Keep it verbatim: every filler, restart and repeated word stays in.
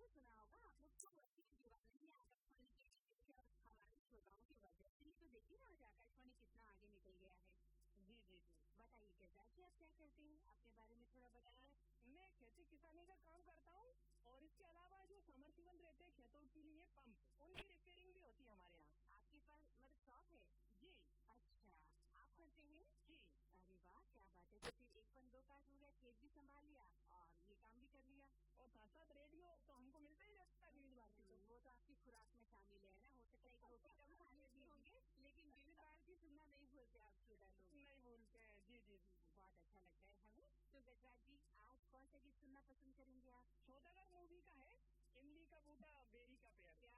सुना होगा आप लोग को नहीं आकाशवाणी के हमारे श्रोताओं की वजह से तो देखिए ना आज आकाशवाणी कितना आगे निकल गया है। जी जी जी बताइए कैसे आप क्या करते हैं, अपने बारे में थोड़ा बताइए। मैं खेती किसानी का काम करता हूँ और इसके अलावा जो समरसीबल रहते हैं खेतों के लिए पंप, उनकी रिपेयरिंग भी होती है हमारे यहाँ। आपके पास मतलब शॉप है? जी। अच्छा, आप करते हैं? जी। अरे वाह क्या बात है, तो फिर एक पन दो काज हो गया, खेत भी संभाल लिया और ये काम भी कर लिया और साथ साथ रेडियो तो हमको मिलता ही रहता है विविध भारती। तो वो तो आपकी खुराक में शामिल है ना, हो सकता है रोटी कम खाने भी होंगे लेकिन विविध भारती सुनना नहीं भूलते आप श्रोता लोग। नहीं भूलते हैं। जी जी जी बहुत अच्छा लगता है हमें। तो गजराज जी आज कौन सा गीत सुनना पसंद करेंगे आप? सौदागर मूवी का है, इमली का बूटा बेरी का पेड़। क्या